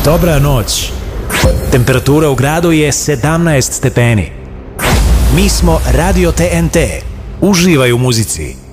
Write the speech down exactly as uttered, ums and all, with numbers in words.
Dobra noć. Temperatura u gradu je sedamnaest stepeni. Mi smo Radio T N T. Uživaj u muzici.